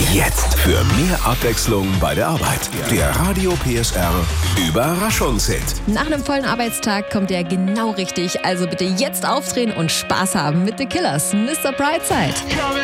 Jetzt für mehr Abwechslung bei der Arbeit. Der Radio PSR Überraschungshit. Nach einem vollen Arbeitstag kommt er genau richtig. Also bitte jetzt aufdrehen und Spaß haben mit The Killers, Mr. Brightside.